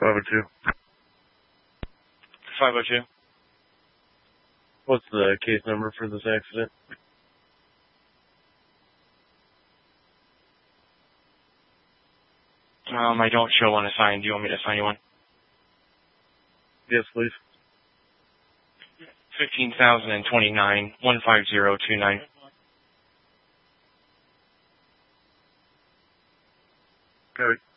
502. 502. What's the case number for this accident? I don't show one assigned. Do you want me to assign you one? Yes, please. 15,029, 15029. Copy.